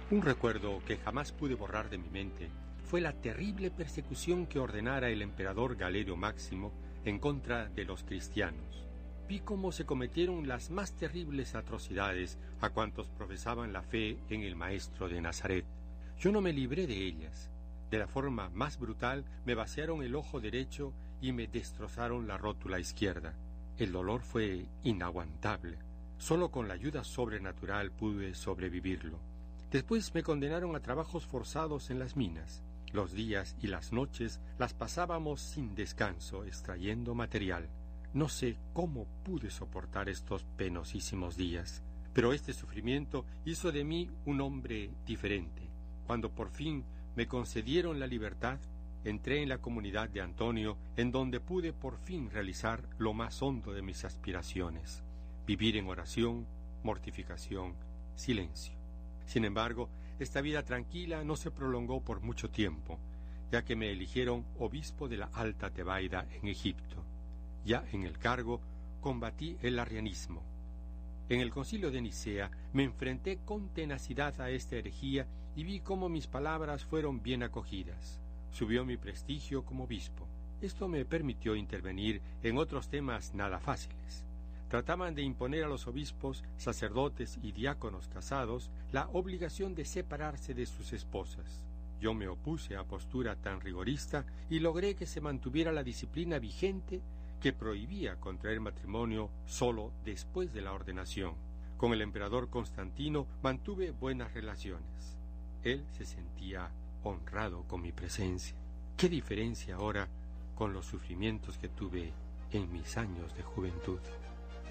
Un recuerdo que jamás pude borrar de mi mente fue la terrible persecución que ordenara el emperador Galerio Máximo en contra de los cristianos. Vi cómo se cometieron las más terribles atrocidades a cuantos profesaban la fe en el Maestro de Nazaret. Yo no me libré de ellas. De la forma más brutal me vaciaron el ojo derecho y me destrozaron la rótula izquierda. El dolor fue inaguantable. Solo con la ayuda sobrenatural pude sobrevivirlo. Después me condenaron a trabajos forzados en las minas. Los días y las noches las pasábamos sin descanso extrayendo material. No sé cómo pude soportar estos penosísimos días, pero este sufrimiento hizo de mí un hombre diferente. Cuando por fin me concedieron la libertad, entré en la comunidad de Antonio, en donde pude por fin realizar lo más hondo de mis aspiraciones: vivir en oración, mortificación, silencio. Sin embargo, esta vida tranquila no se prolongó por mucho tiempo, ya que me eligieron obispo de la Alta Tebaida en Egipto. Ya en el cargo, combatí el arrianismo. En el concilio de Nicea me enfrenté con tenacidad a esta herejía y vi cómo mis palabras fueron bien acogidas. Subió mi prestigio como obispo. Esto me permitió intervenir en otros temas nada fáciles. Trataban de imponer a los obispos, sacerdotes y diáconos casados la obligación de separarse de sus esposas. Yo me opuse a postura tan rigorista y logré que se mantuviera la disciplina vigente que prohibía contraer matrimonio solo después de la ordenación. Con el emperador Constantino mantuve buenas relaciones. Él se sentía honrado con mi presencia. ¿Qué diferencia ahora con los sufrimientos que tuve en mis años de juventud?